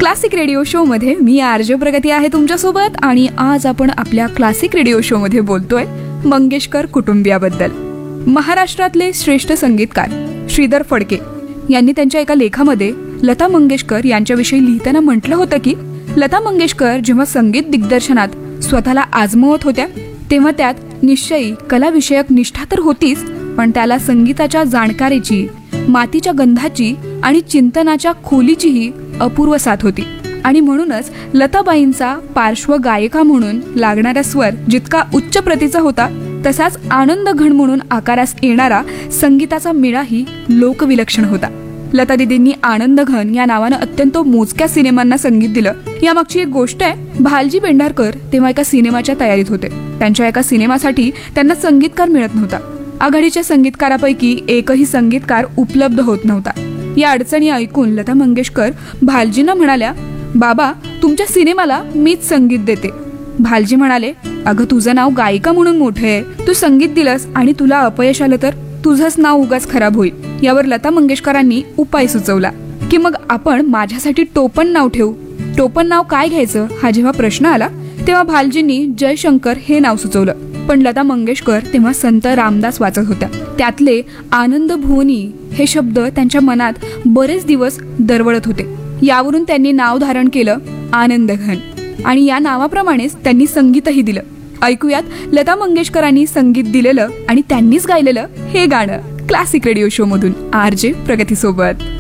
Classic radio show मध्ये मी RJ प्रगती आहे तुमच्यासोबत आणि आज आपण आपल्या क्लासिक रेडिओ शो मध्ये बोलतोय मंगेशकर कुटुंबियाबद्दल. महाराष्ट्रातले श्रेष्ठ संगीतकार श्रीधर फडके यांनी त्यांच्या एका लेखामध्ये लता मंगेशकर यांच्याविषयी लिहिताना म्हटलं होतं की लता मंगेशकर जेव्हा संगीत दिग्दर्शनात स्वतःला आजमावत होत्या तेव्हा त्यात निश्चयी कलाविषयक निष्ठा तर होतीच, पण त्याला संगीताच्या जाणकारीची, मातीच्या गंधाची आणि चिंतनाच्या खोलीचीही अपूर्व साथ होती. आणि म्हणूनच लताबाईंचा पार्श्व गायिका म्हणून लागणारा स्वर जितका उच्च प्रतीचा होता तसाच आनंद घन म्हणून आकारास येणारा संगीताचा मेळाही लोकविलक्षण होता. लता दिदींनी आनंद घन या नावानं अत्यंत मोजक्या सिनेमांना संगीत दिलं. यामागची एक गोष्ट आहे, भालजी पेंढारकर तेव्हा एका सिनेमाच्या तयारीत होते. त्यांच्या एका सिनेमासाठी त्यांना संगीतकार मिळत नव्हता. आघाडीच्या संगीतकारापैकी एकही संगीतकार उपलब्ध होत नव्हता. या अडचणी ऐकून लता मंगेशकर भालजींना म्हणाल्या, बाबा तुमच्या सिनेमाला मीच संगीत देते. भालजी म्हणाले, अगं तुझं नाव गायिका म्हणून मोठं आहे, तू संगीत दिलंस आणि तुला अपयश आलं तर तुझंच नाव उगाच खराब होईल. यावर लता मंगेशकरांनी उपाय सुचवला की मग आपण माझ्यासाठी टोपण नाव ठेवू. टोपण नाव काय घ्यायचं हा जेव्हा प्रश्न आला तेव्हा भालजींनी जयशंकर हे नाव सुचवलं. पण लता मंगेशकर तेव्हा संत रामदास वाचत होत्या. त्यातले आनंद भुवनी हे शब्द त्यांच्या मनात बरेच दिवस दरवळत होते. यावरून त्यांनी नाव धारण केलं आनंद घन आणि या नावाप्रमाणेच त्यांनी संगीतही दिलं. ऐकूयात लता मंगेशकरांनी संगीत दिलेलं आणि त्यांनीच गायलेलं हे गाणं क्लासिक रेडिओ शो मधून आरजे प्रगती सोबत.